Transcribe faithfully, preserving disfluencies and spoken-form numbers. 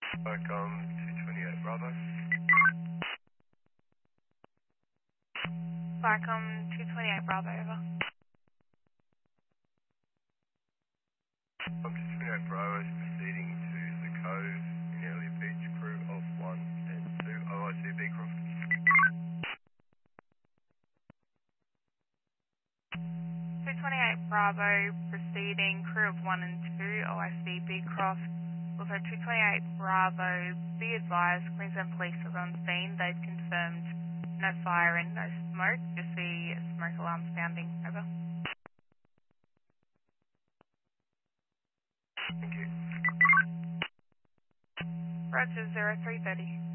Welcome two twenty-eight Bravo. Welcome two twenty-eight Bravo, over. I'm two twenty-eight Bravo is proceeding to the Cove in Elliot Beach, crew of one and two, O I C Beecroft. two twenty-eight Bravo, proceeding, crew of one and two, O I C Beecroft. Also two twenty-eight Bravo, be advised, Queensland Police are on scene. They've confirmed no fire and no smoke, just the smoke alarm sounding, over. Thank you. Roger, zero three thirty.